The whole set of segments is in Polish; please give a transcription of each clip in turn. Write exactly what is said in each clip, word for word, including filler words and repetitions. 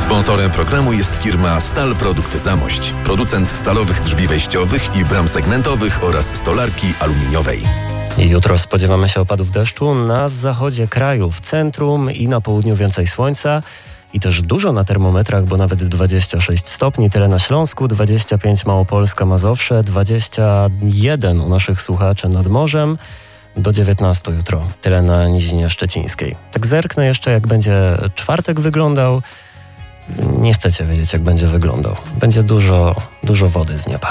Sponsorem programu jest firma Stal Produkty Zamość, producent stalowych drzwi wejściowych i bram segmentowych oraz stolarki aluminiowej. Jutro spodziewamy się opadów deszczu na zachodzie kraju, w centrum i na południu więcej słońca i też dużo na termometrach, bo nawet dwadzieścia sześć stopni, tyle na Śląsku, dwadzieścia pięć Małopolska, Mazowsze, dwadzieścia jeden u naszych słuchaczy nad morzem, do dziewiętnastu jutro, tyle na Nizinie Szczecińskiej. Tak zerknę jeszcze, jak będzie czwartek wyglądał. Nie chcecie wiedzieć, jak będzie wyglądał. Będzie dużo, dużo wody z nieba.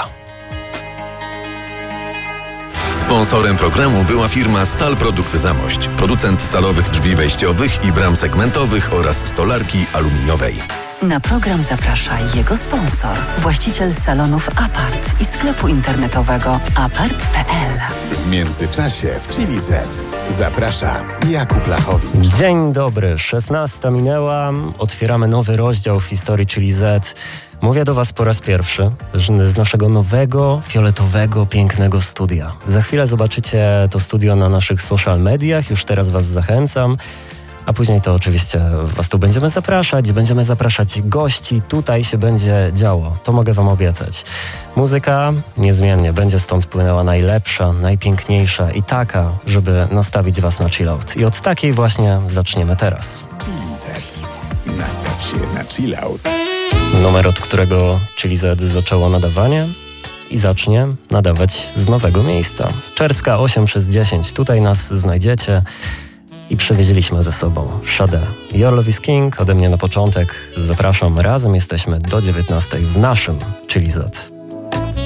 Sponsorem programu była firma Stal Produkty Zamość, producent stalowych drzwi wejściowych i bram segmentowych oraz stolarki aluminiowej. Na program zaprasza jego sponsor, właściciel salonów Apart i sklepu internetowego apart kropka p l. W międzyczasie w Chili Z zaprasza Jakub Lachowicz. Dzień dobry, szesnasta minęła, otwieramy nowy rozdział w historii Chili Z. Mówię do Was po raz pierwszy z naszego nowego, fioletowego, pięknego studia. Za chwilę zobaczycie to studio na naszych social mediach, już teraz Was zachęcam. A później to oczywiście Was tu będziemy zapraszać, będziemy zapraszać gości, tutaj się będzie działo, to mogę Wam obiecać. Muzyka niezmiennie będzie stąd płynęła najlepsza, najpiękniejsza i taka, żeby nastawić Was na chillout. I od takiej właśnie zaczniemy teraz. Chili Z. Nastaw się na chillout. Numer, od którego Chili Z zaczęło nadawanie i zacznie nadawać z nowego miejsca. Czerska osiem przez dziesięć, tutaj nas znajdziecie. I przywieźliśmy ze sobą Sade. Your Love is King, ode mnie na początek. Zapraszam, razem jesteśmy do dziewiętnastej w naszym Chili Z.